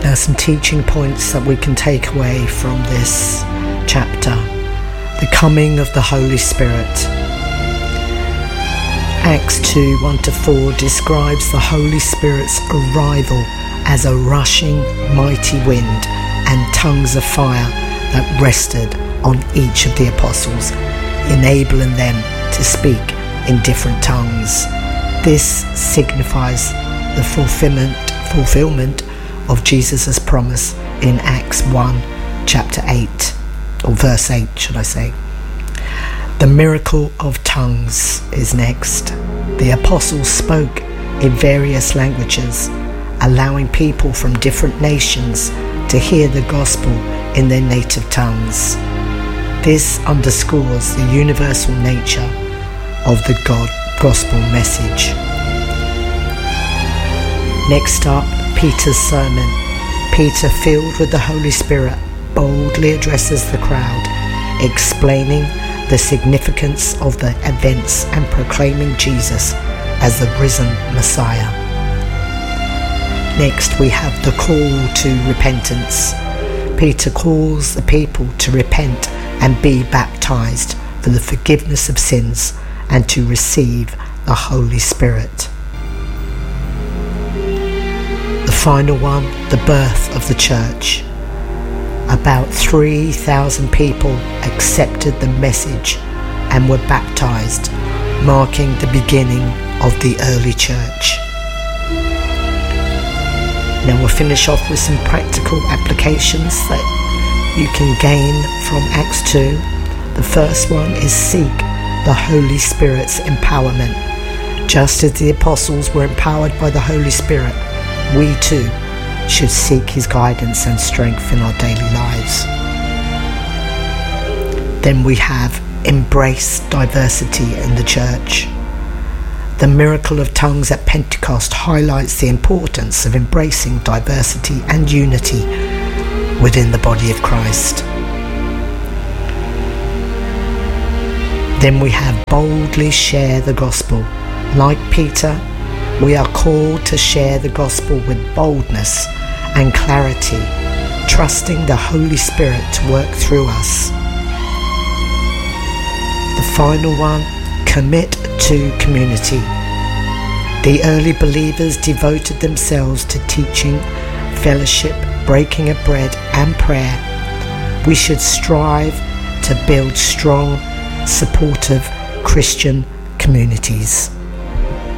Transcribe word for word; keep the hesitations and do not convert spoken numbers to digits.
Now, some teaching points that we can take away from this chapter. The coming of the Holy Spirit. Acts two, one to four describes the Holy Spirit's arrival as a rushing mighty wind and tongues of fire that rested on each of the apostles, enabling them to speak in different tongues. This signifies the fulfillment, fulfillment of Jesus' promise in Acts one, chapter eight, or verse eight, should I say. The miracle of tongues is next. The apostles spoke in various languages, allowing people from different nations to hear the gospel in their native tongues. This underscores the universal nature of the God gospel message. Next up, Peter's sermon. Peter, filled with the Holy Spirit, boldly addresses the crowd, explaining the significance of the events and proclaiming Jesus as the risen Messiah. Next, we have the call to repentance. Peter calls the people to repent and be baptized for the forgiveness of sins and to receive the Holy Spirit. The final one, the birth of the church. About three thousand people accepted the message and were baptized, marking the beginning of the early church. Now we'll finish off with some practical applications that you can gain from Acts two. The first one is seek the Holy Spirit's empowerment. Just as the apostles were empowered by the Holy Spirit, we too should seek his guidance and strength in our daily lives. Then we have embrace diversity in the church. The miracle of tongues at Pentecost highlights the importance of embracing diversity and unity within the body of Christ. Then we have boldly share the gospel. Like Peter, we are called to share the gospel with boldness and clarity, trusting the Holy Spirit to work through us. The final one, commit to community. The early believers devoted themselves to teaching, fellowship, breaking of bread and prayer. We should strive to build strong, supportive Christian communities.